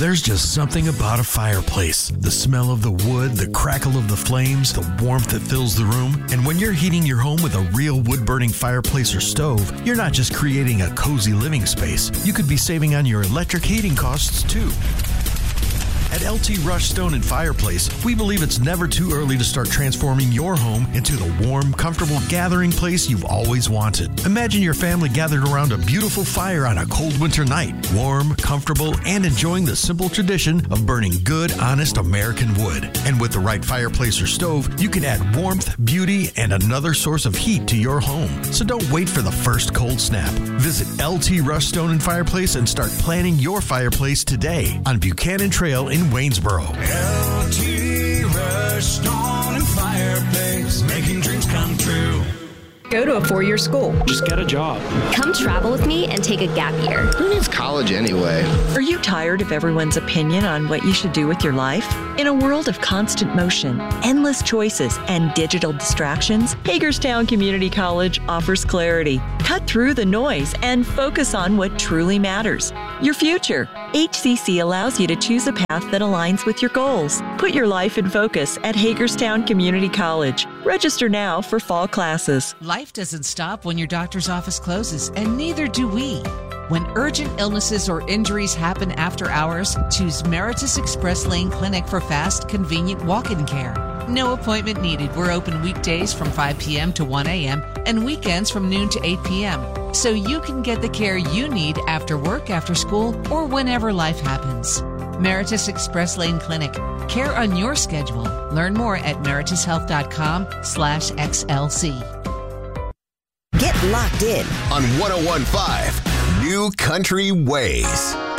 There's just something about a fireplace. The smell of the wood, the crackle of the flames, the warmth that fills the room. And when you're heating your home with a real wood-burning fireplace or stove, you're not just creating a cozy living space. You could be saving on your electric heating costs, too. At LT Rush Stone and Fireplace, we believe it's never too early to start transforming your home into the warm, comfortable gathering place you've always wanted. Imagine your family gathered around a beautiful fire on a cold winter night, warm, comfortable, and enjoying the simple tradition of burning good, honest American wood. And with the right fireplace or stove, you can add warmth, beauty, and another source of heat to your home. So don't wait for the first cold snap. Visit LT Rush Stone and Fireplace and start planning your fireplace today on Buchanan Trail in Waynesboro. LT Rush Stone and Fireplace, making dreams come true. Go to a 4-year school. Just get a job. Come travel with me and take a gap year. Who needs college anyway? Are you tired of everyone's opinion on what you should do with your life? In a world of constant motion, endless choices, and digital distractions, Hagerstown Community College offers clarity. Cut through the noise and focus on what truly matters. Your future. HCC allows you to choose a path that aligns with your goals. Put your life in focus at Hagerstown Community College. Register now for fall classes. Life doesn't stop when your doctor's office closes, and neither do we. When urgent illnesses or injuries happen after hours, choose Meritus Express Lane Clinic for fast, convenient walk-in care. No appointment needed. We're open weekdays from 5 p.m. to 1 a.m. and weekends from noon to 8 p.m. so you can get the care you need after work, after school, or whenever life happens. Meritus Express Lane Clinic. Care on your schedule. Learn more at meritushealth.com/XLC. Get locked in on 101.5 New Country Ways.